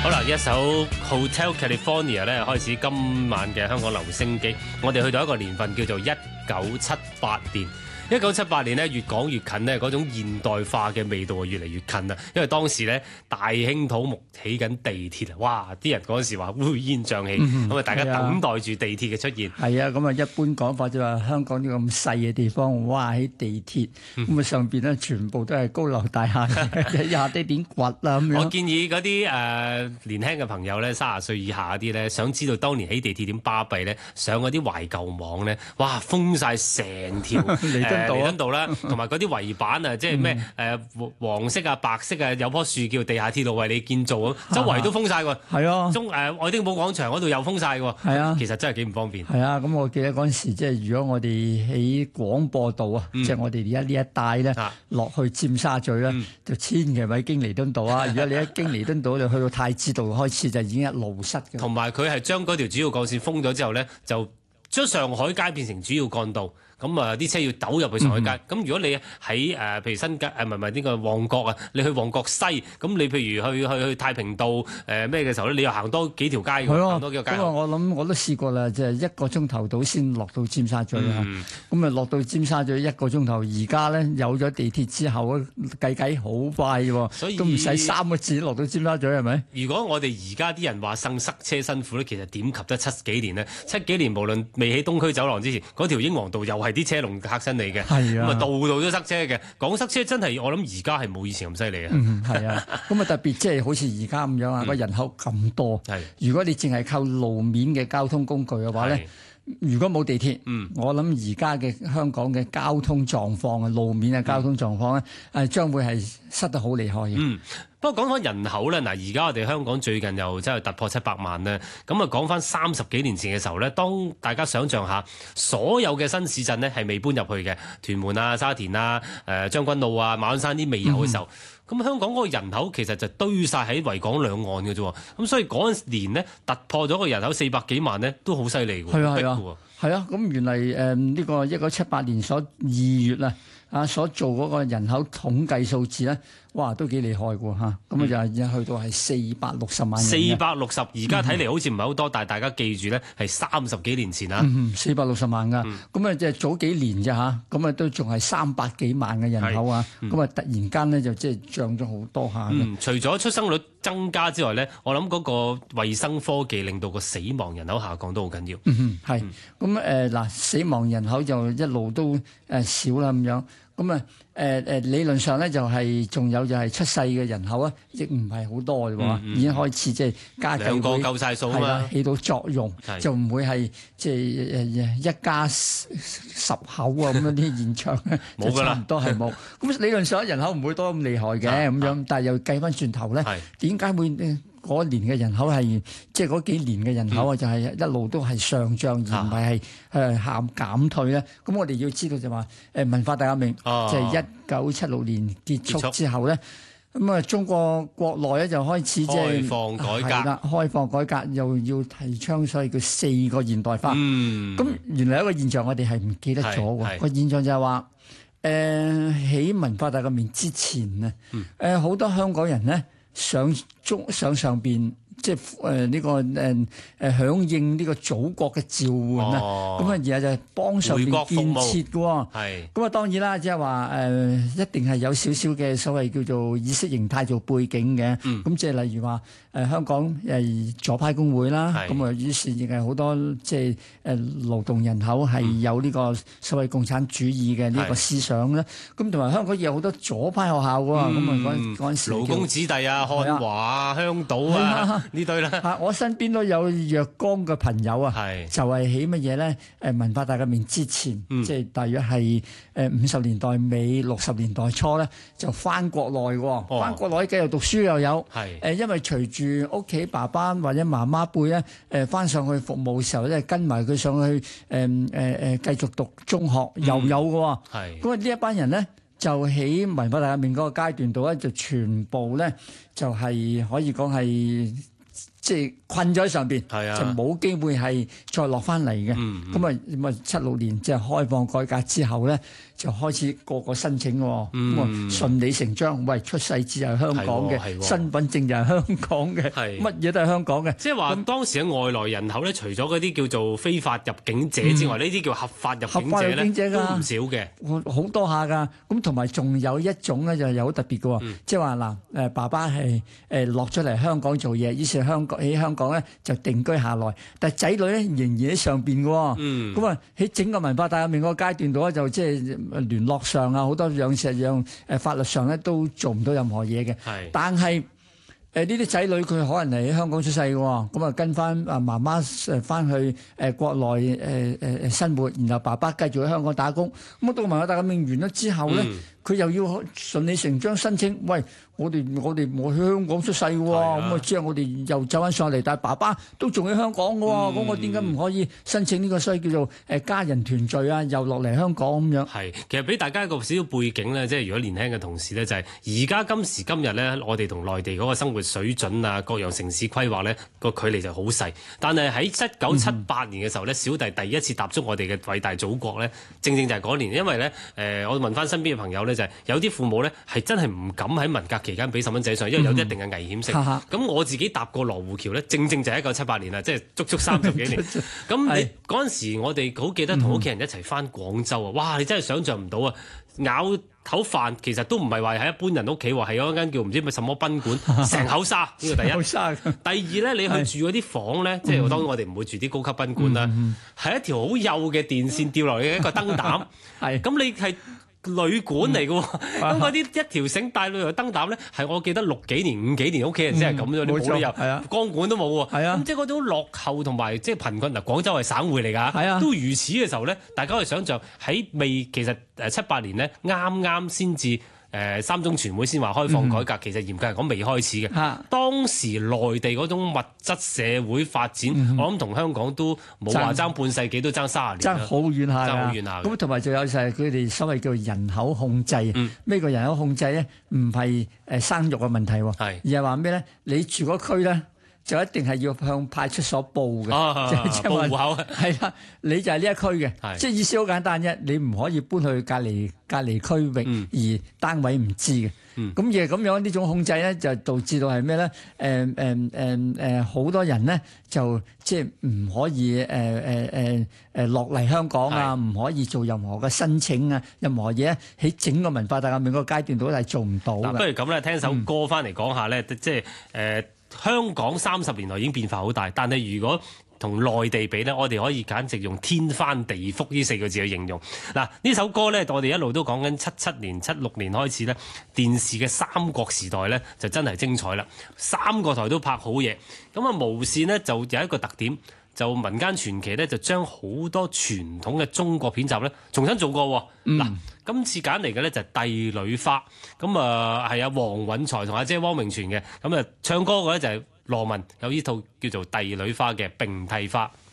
好啦，一首 Hotel California 咧開始今晚嘅香港留聲機，我哋去到一個年份叫做1978年。1978年咧越講越近咧，嗰種現代化嘅味道越嚟越近啦。因為當時咧大興土木起緊地鐵啊，哇！啲人嗰陣時話烏煙瘴氣，咁啊大家等待住地鐵嘅出現。 係啊，咁啊一般講法就話香港呢個咁細嘅地方，哇！喺地鐵咁啊上邊咧全部都係高樓大廈，一下啲點掘啦咁樣。 我建議嗰啲年輕嘅朋友咧，30歲以下嗰啲咧，想知道當年起地鐵點巴閉咧，上嗰啲懷舊網咧，哇！封晒成條彌敦道啦，同埋嗰啲圍板啊，即係咩黃色啊、白色啊，有棵樹叫地下鐵路為你建造咁，周圍都封晒喎。 係啊， 愛丁堡廣場嗰度又封晒喎。 係啊， 其實真係幾唔方便。 係啊，咁我記得嗰陣時，即係如果我哋喺廣播道啊，即係我哋而家呢一帶咧，落去尖沙咀咧，就千祈咪經彌敦道啊！如果你一經彌敦道，你去到太子道開始就已經一路塞嘅。 同埋佢係將嗰條主要幹線封咗之後咧，就將上海街變成主要幹道。咁啊，啲車要走入去上海街。咁如果你喺譬如新界唔係呢個旺角啊，你去旺角西，咁你譬如去太平道咩嘅時候咧，你又行多幾條街㗎，行多幾個街。 咁啊，我諗我都試過啦，即係1個鐘頭到先落到尖沙咀啊。咁啊，落到尖沙咀1個鐘頭，而家咧有咗地鐵之後計好快喎， 所以都唔使3個字落到尖沙咀係咪？ 如果我哋而家啲人話塞車辛苦咧，其實點及得7幾年呢？7幾年無論未起東區走廊之前，嗰條英皇道又係啲車龍嚇親你嘅，咁啊度度都塞車嘅。講塞車真係我諗而家係冇以前咁犀利啊。 係啊，咁啊特別即係好似而家咁樣啊，個人口咁多，如果你淨係靠路面嘅交通工具嘅話咧，如果冇地鐵，我諗而家嘅香港嘅交通狀況啊，路面嘅交通狀況咧，將會係塞得好厲害嘅。 不過講翻人口咧，嗱而家我哋香港最近又真係突破700萬咧，咁啊講翻30幾年前嘅時候咧，當大家想象下，所有嘅新市鎮咧係未搬入去嘅，屯門啊、沙田啊、將軍澳啊、馬鞍山啲未有嘅時候，咁香港嗰個人口其實就堆晒喺維港兩岸嘅啫，咁所以嗰陣年咧突破咗個人口400幾萬咧，都好犀利嘅， 係啊，咁原嚟呢個1978年2月所做嗰個人口統計數字咧，哇都幾厲害嘅嚇，咁啊就係去到係460萬人。460， 而家睇嚟好似唔係好多，但係大家記住咧係30幾年前啊。 460萬㗎，咁啊即係早幾年啫嚇，咁啊都仲係300幾萬嘅人口啊，咁啊突然間咧就即係漲咗好多下。 除咗出生率增加之外咧，我諗嗰個衞生科技令到個死亡人口下降都好緊要。 係，咁嗱死亡人口就一路都少啦咁樣。咁啊理論上咧就係仲有就係出世嘅人口啊，亦唔係好多嘅喎，已經開始即係家計會2個夠晒數啊嘛，起到作用，就唔會係即係一家10口啊咁樣啲現象咧，冇㗎啦，差唔多係冇。咁理論上人口唔會多咁厲害嘅咁樣，但係又計翻轉頭咧，點解會嗰年嘅人口係即係嗰幾年嘅人口啊，就係一路都係上漲，而唔係減退咧。咁我哋要知道就話文化大革命，即係1976年結束之後咧，咁啊中國國內咧就開始即係開放改革啦，開放改革又要提倡所謂叫4個現代化。咁原來一個現象我哋係唔記得咗喎，個現象就係話喺文化大革命之前啊，好多香港人咧。上邊即係呢個響應呢個祖國嘅召喚啊，咁啊而家就係幫上邊建設嘅喎。咁啊當然啦，即係話一定係有少少嘅所謂叫做意識形態做背景嘅。咁即係例如話香港左派工會啦，咁啊於是亦係好多即係勞動人口係有呢個所謂共產主義嘅呢個思想啦。咁同埋香港亦有好多左派學校喎。咁啊嗰陣時勞工子弟啊、漢華啊、香島啊。呢堆啦，我身邊都有若干嘅朋友啊，就係起乜嘢咧？文化大革命之前，即係大約係50年代尾、60年代初咧，就翻國內喎。翻國內繼續讀書又有，因為隨住屋企爸爸或者媽媽輩咧，翻上去服務嘅時候咧，跟埋佢上去繼續讀中學又有嘅喎。咁啊呢一班人咧。就喺文化大革命嗰個階段度咧，就全部咧就係可以講係即係困咗喺上邊， 係啊就冇機會係再落翻嚟嘅。咁啊76年即係開放改革之後咧，就開始個個申請喎，咁啊順理成章。喂，出世紙係香港嘅，身份證就係香港嘅，乜嘢都係香港嘅。 即係話當時嘅外來人口咧，除咗嗰啲叫做非法入境者之外，呢啲叫合法入境者咧都唔少嘅， 好多下㗎。咁同埋仲有一種咧就係好特別嘅喎，即係話嗱爸爸係落咗嚟香港做嘢，於是喺香港咧就定居下來，但係仔女咧仍然喺上邊嘅喎。咁啊喺整個文化大革命嗰個階段度咧，就即係聯絡上啊，好多樣法律上咧都做唔到任何嘢嘅。但係呢啲仔女佢可能係喺香港出世嘅喎，咁啊跟翻媽媽翻去國內生活，然後爸爸繼續喺香港打工。咁到文化大革命完咗之後咧，佢又要順理成章申請，喂，我喺香港出世嘅喎，咁啊之後我哋又走翻上嚟，但係爸爸都仲喺香港嘅喎，咁我點解唔可以申請呢個所謂叫做家人團聚啊？又落嚟香港咁樣。 係，其實俾大家一個少少背景咧，即係如果年輕嘅同事咧，就係而家今時今日咧，我哋同內地嗰個生活水準啊，各樣城市規劃咧個距離就好細。但係喺1978年嘅時候咧，小弟第一次踏足我哋嘅偉大祖國咧，正正就係嗰年，因為咧我問翻身邊嘅朋友咧，就係有啲父母咧係真係唔敢喺文革期間俾細蚊仔上，因為有一定嘅危險性。咁我自己搭過羅湖橋咧，正正就係1978年啦，即係足足30幾年。咁你嗰陣時，我哋好記得同屋企人一齊翻廣州啊！哇，你真係想像唔到啊！咬口飯其實都唔係話喺一般人屋企喎，係嗰間叫唔知乜什麼賓館，成口沙呢個第一。第二咧，你去住嗰啲房咧，即係當然我哋唔會住啲高級賓館啦，係一條好幼嘅電線掉落嚟嘅一個燈膽。咁你係旅館嚟嘅喎，咁嗰啲一條繩帶落嚟嘅燈膽咧，係我記得6幾年、5幾年屋企人先係咁樣，你冇理由光管都冇喎。咁即係嗰種落後同埋即係貧困嗱，廣州係省會嚟㗎，都如此嘅時候咧，大家可以想象喺其實78年咧，啱啱先至。三中全會先話開放改革，其實嚴格嚟講未開始嘅。當時內地嗰種物質社會發展，我諗同香港都冇話爭半世紀，都爭30年。爭好遠下， 爭好遠下。咁同埋仲有就係佢哋所謂叫人口控制。咩叫人口控制咧？唔係生育嘅問題喎，而係話咩咧？你住嗰區咧，就一定係要向派出所報嘅，即係報戶口。係啦，你就係呢一區嘅，即係意思好簡單啫。你唔可以搬去隔離區域，而單位唔知嘅。咁而係咁樣呢種控制咧，就導致到係咩咧？好多人咧就即係唔可以落嚟香港啊，唔可以做任何嘅申請啊，任何嘢喺整個文化大革命嗰個階段度都係做唔到嘅。 不如咁咧，聽首歌翻嚟講下咧，即係香港30年來已經變化好大，但係如果同內地比呢，我哋可以簡直用天翻地覆呢4個字去形容。嗱，呢首歌呢，我哋一路都講緊77年、76年開始呢，電視嘅三國時代呢，就真係精彩啦，3個台都拍好嘢。咁啊，無線呢，就有一個特點，就民間傳奇呢，就將好多傳統嘅中國片集呢重新做過。嗱，今次揀嚟嘅呢，就係帝女花，咁啊係阿黃允財同阿姐汪明荃嘅，咁啊唱歌嘅呢，就係羅文，有呢套叫做《帝女花》嘅並蒂花。